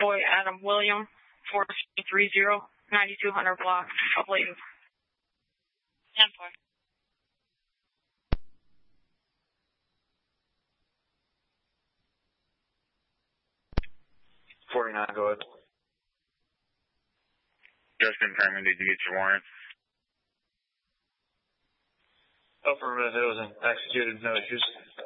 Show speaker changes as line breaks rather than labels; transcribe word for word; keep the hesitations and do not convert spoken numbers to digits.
Boy Adam William, four three zero, ninety-two hundred block of Layton.
ten four.
forty-nine, go ahead.
Just confirming, did you get your warrant?
Affirmative, it was executed, no issues.